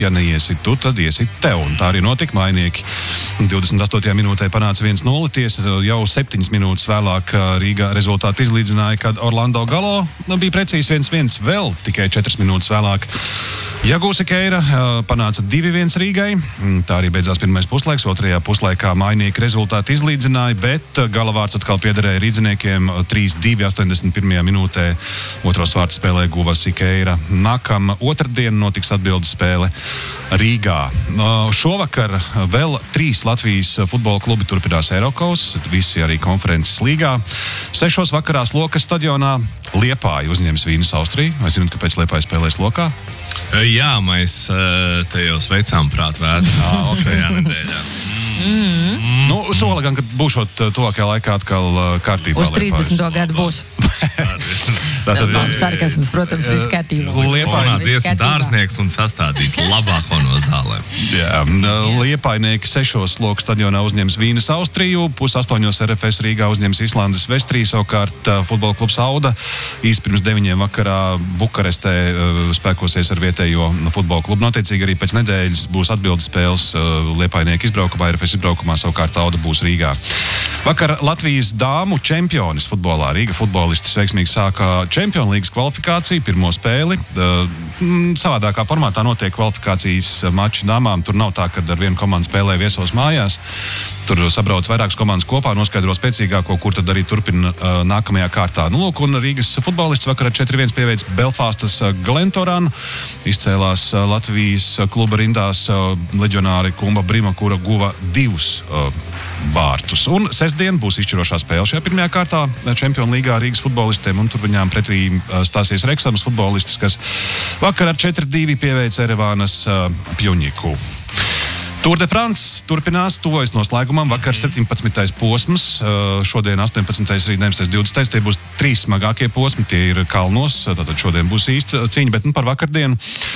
Ja neiesi tu, tad iesi tev. Un tā arī notika. Mainieki 28. minūtē panāca 1-0. Tiesa jau 7 minūtes vēlāk Rīgā rezultātu izlīdzināja, kad Orlando Galo bija precīzi 1-1. Vēl tikai 4 minūtes vēlāk Jagūse Keira panāca 2-1 Rīgai. Tā arī beidzās pirmais puslaiks. Otrajā puslaikā mainieki rezultātu izlīdzināja, bet galavārds atkal piederēja rīdziniekiem 3-2 81. minūtē. Otros vārds spēlē guva Keira. Nākamā otrdien notiks atbildes spēle Rīgā. Šovakar vēl 3 Latvijas futbola klubi turpinās Eirokaus, visi arī konferences līgā. 6 vakarā Lokas stadionā Liepāja uzņems Vīnes Austriju. Vai zināt, kāpēc Liepāja spēlēs Lokā? Jā, mēs te jau sveicām prātvētru šajā nedēļā. Nu, sola gan, kad būšot tuvākajā laikā atkal kārtībā. Uz 30. gadu būs. Tātad sarkasms, protams, viss kārtībā. Liepājā dziesmu dārznieks un sastādīs labāko no zālēm. Jā, Liepainieki 6 Lokas stadionā uzņems Vīnes Austriju, 7:30 RFS Rīgā uzņems Islandes Vestrī, savukārt futbola klubs Auda īsti pirms 9 vakarā Bukarestē spēkosies ar vietējo futbola klubu. Notiecīgi arī pēc nedēļas būs atbildes spēles Liepainieki izbraukumā, RFS izbraukumā, savukārt Auda būs Rīgā. Vakar Latvijas dāmu čempionis futbolā Rīga futbolistis veiksmīgi sāka Čempionu līgas kvalifikāciju, pirmo spēli. Savādākā formātā notiek kvalifikācijas mači dāmām. Tur nav tā, ka ar vienu komandu spēlē viesos mājās. Tur sabrauc vairākas komandas kopā, noskaidro spēcīgāko, kur tad arī turpina nākamajā kārtā. Nu, lūk, un Rīgas futbolists vakar ar 4-1 pieveic Belfastas Glentoranu. Izcēlās Latvijas kluba rindās leģionāri Kumba Brima, kura guva 2 vārtus. Un sestdien būs izšķirošā spēle šajā pirmajā kārtā Čempionu līgā Rīgas futbolistiem, un tur viņām pretī stāsies Reksamas futbolistis, kas vakar ar 4-2 pieveic Erevānas Pjuņiku. Tour de France turpinās, tuvojas noslēgumam. Vakar 17. posms, šodien 18. rīt 19. 20. Tie būs 3 smagākie posmi, tie ir kalnos, tātad šodien būs īsta cīņa, bet par vakardienu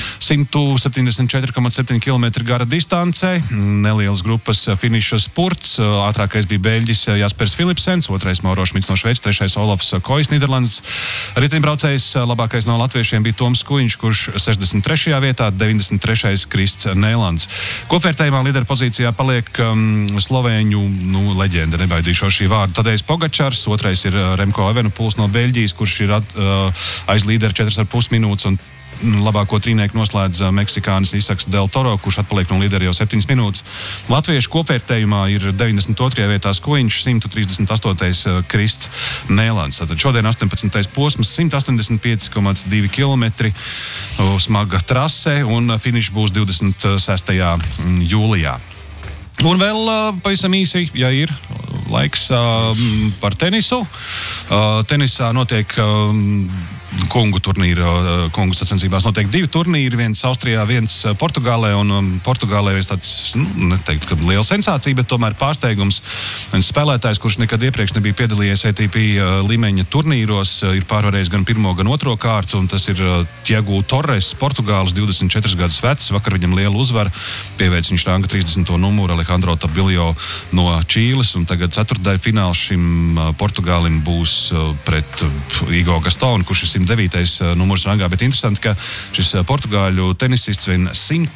174,7 km gara distance, nelielas grupas finiša spurts, ātrākais bija beļģis Jaspers Philipsens, otrais Mauro Šmits no Šveices, trešais Olafs Kojs, Nīderlandes riteņbraucējs, labākais no latviešiem bija Toms Kuiņš, kurš 63. vietā, 93. Krists Nēlands. Kopvērtējumā līderu pozīcijā paliek slovēņu leģenda, nebaidīšo šī vārda. Tadejs Pogačars, otrais ir Remko Evenepols no Beļģijas, kurš ir aiz līderi 4,5 minūtes, un labāko trīnieku noslēdz meksikānis Isaks Del Toro, kurš atpaliek no līderi jau 7 minūtes. Latviešu kopvērtējumā ir 92. vietā Skojiņš, 138. Krists Nēlands. Tātad šodien 18. posms, 185,2 km, smaga trase, un finišs būs 26. jūlijā. Un vēl pavisam īsi, ja ir laiks, par tenisu. Tenisā notiek kungu turnīra, kungu sacensībās notiek 2 turnīri, viens Austrijā, viens Portugālē, un Portugālē ir tāds, neteikt, ka liela sensācija, bet tomēr pārsteigums. Viens spēlētājs, kurš nekad iepriekš nebija piedalījies ATP līmeņa turnīros, ir pārvarējis gan pirmo, gan otro kārtu, un tas ir Tiago Torres, Portugālis, 24 gadus vecs, vakar viņam liela uzvara, pieveic viņš ranga 30. numuru Alejandro Tabiljo no Čīles, un tagad ceturtdaļa fināls šim Portugālim būs pret Igo Gastonu, kurš ir 109. numurs rangā, bet interesanti, ka šis portugāļu tenisists vien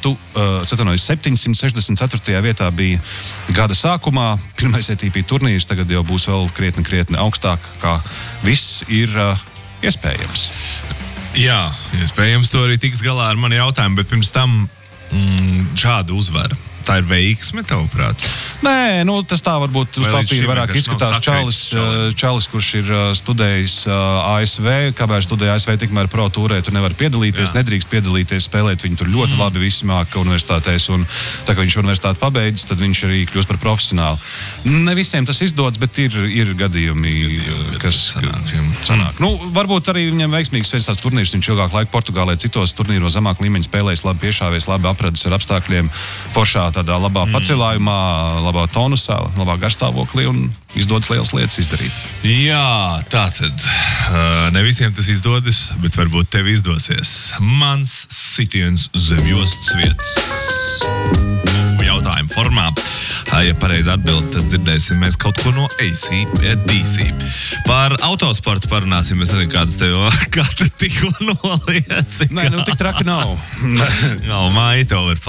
764. vietā bija gada sākumā. Pirmais ATP turnīrs tagad jau būs vēl krietni augstāk, kā viss ir iespējams. Jā, iespējams to arī tiks galā ar mani jautājumu, bet pirms tam šāda uzvara. Tā ir veiksme, tavuprāt? Nē, tas tā varbūt uz papīra vairāk izskatās. Čalis, kurš ir studējis ASV, kamēr studēja ASV, tikmēr pro tūrē, tu nevar piedalīties, nedrīkst piedalīties, spēlēt. Viņi tur ļoti labi visi māka universitātēs, un tā kā viņš universitāti pabeidzis, tad viņš arī kļūst par profesionālu. Ne visiem tas izdodas, bet ir gadījumi, kas sanāk. Varbūt arī viņam veiksmīgs veids tās turnīrs, viņš ilgāk laika Portugālē, citos turnīros zemāk līmeņa spēlējis, labi piešāvies, labi apredzis ar apstākļiem, foršā tādā labā pacelājumā, labā tonusā, labā garstāvoklī, un izdodas lielas lietas izdarīt. Jā, tātad ne visiem tas izdodas, bet varbūt tev izdosies. Mans sitiens zem jostas vietas. Jautājumu formā. ja pareizi atbild, tad dzirdēsim mēs kaut ko no AC/DC. Par autosportu parunāsim, es nezinu, kādas tev, kā tu tikko nolieci. Nē, tik traki nav. Nav, māja tev var